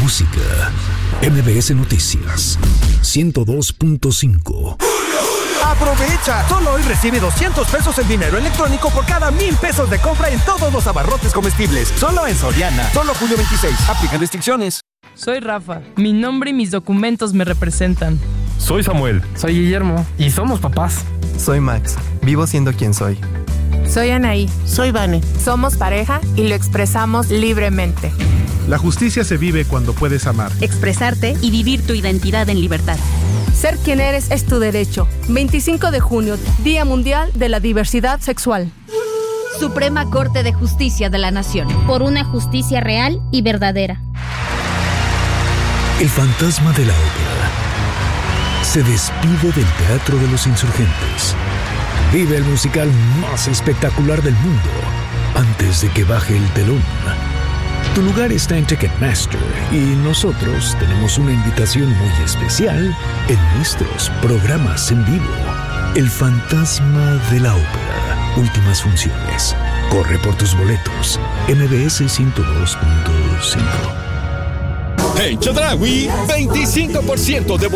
música. MBS Noticias 102.5. ¡Aprovecha! Solo hoy recibe 200 pesos en dinero electrónico por cada 1,000 pesos de compra en todos los abarrotes comestibles. Solo en Soriana. Solo julio 26. Aplican restricciones. Soy Rafa. Mi nombre y mis documentos me representan. Soy Samuel. Soy Guillermo. Y somos papás. Soy Max. Vivo siendo quien soy. Soy Anaí. Soy Vane. Somos pareja y lo expresamos libremente. La justicia se vive cuando puedes amar, expresarte y vivir tu identidad en libertad. Ser quien eres es tu derecho. 25 de junio, Día Mundial de la Diversidad Sexual. Suprema Corte de Justicia de la Nación. Por una justicia real y verdadera. El fantasma de la ópera se despide del Teatro de los Insurgentes. Vive el musical más espectacular del mundo antes de que baje el telón. Tu lugar está en Ticketmaster y nosotros tenemos una invitación muy especial en nuestros programas en vivo. El fantasma de la ópera. Últimas funciones. Corre por tus boletos. MBS 102.5. En Chedraui, 25% de